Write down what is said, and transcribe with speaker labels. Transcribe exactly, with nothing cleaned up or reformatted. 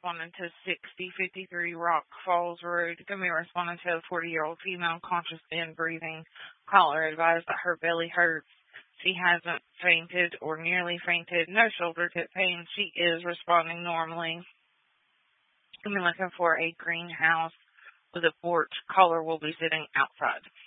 Speaker 1: responding to sixty fifty-three Rock Falls Road. Gummy responding to a forty-year-old female conscious and breathing. Caller advised that her belly hurts. She hasn't fainted or nearly fainted. No shoulder tip pain. She is responding normally. I'm looking for a greenhouse with a porch. Caller will be sitting outside.